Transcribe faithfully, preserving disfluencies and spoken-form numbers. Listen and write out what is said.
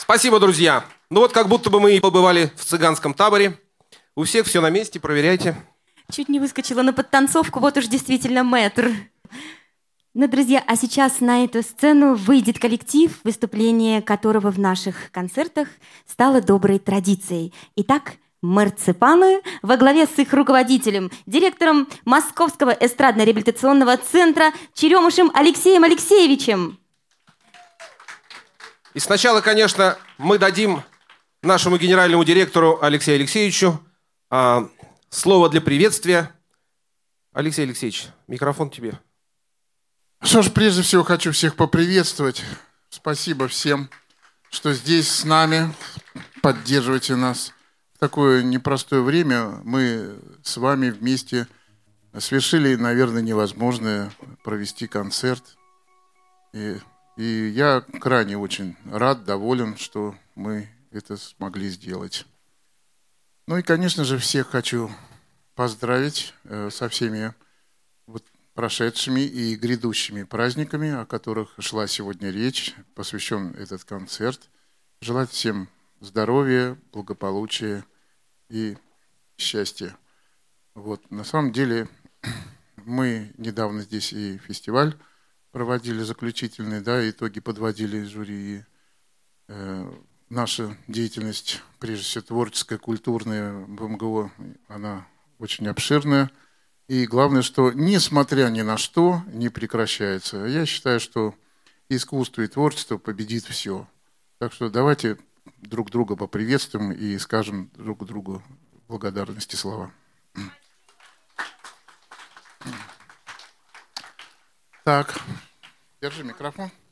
Спасибо, друзья. Ну вот как будто бы мы побывали в цыганском таборе. У всех все на месте, проверяйте. Чуть не выскочила на подтанцовку, вот уж действительно мэтр. Ну, друзья, а сейчас на эту сцену выйдет коллектив, выступление которого в наших концертах стало доброй традицией. Итак, марципаны во главе с их руководителем, директором Московского эстрадно-реабилитационного центра Черемушем Алексеем Алексеевичем. И сначала, конечно, мы дадим нашему генеральному директору Алексею Алексеевичу а, слово для приветствия. Алексей Алексеевич, микрофон тебе. Что ж, прежде всего хочу всех поприветствовать. Спасибо всем, что здесь с нами, поддерживаете нас. В такое непростое время мы с вами вместе совершили, наверное, невозможное провести концерт. И, и я крайне очень рад, доволен, что мы это смогли сделать. Ну и, конечно же, всех хочу поздравить э, со всеми вот прошедшими и грядущими праздниками, о которых шла сегодня речь, посвящен этот концерт. Желать всем здоровья, благополучия и счастья. Вот. На самом деле мы недавно здесь и фестиваль проводили заключительный, да, итоги подводили жюри. Э, наша деятельность, прежде всего творческая, культурная в эм гэ о, она очень обширная. И главное, что несмотря ни на что не прекращается. Я считаю, что искусство и творчество победит все. Так что давайте друг друга поприветствуем и скажем друг другу благодарности слова. Так, держи микрофон.